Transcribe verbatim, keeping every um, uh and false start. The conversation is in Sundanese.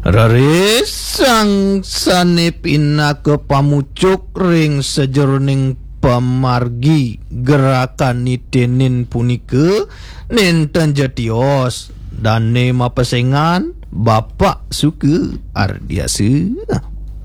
Raris sang sanepina ke pamucuk ring sejeroning pamargi gerakan nitenin punike nenten jatios dan ne mapesengan Bapak suka ardiase.